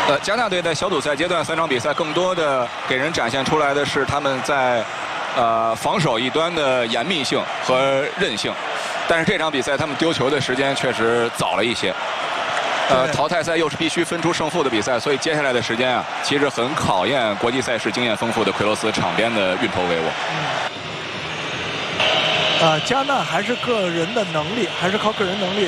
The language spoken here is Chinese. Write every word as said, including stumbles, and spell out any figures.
呃，加纳队在小组赛阶段三场比赛，更多的给人展现出来的是他们在呃防守一端的严密性和韧性，但是这场比赛他们丢球的时间确实早了一些。呃，淘汰赛又是必须分出胜负的比赛，所以接下来的时间啊，其实很考验国际赛事经验丰富的奎罗斯场边的运筹帷幄。 嗯。呃，加纳还是个人的能力，还是靠个人能力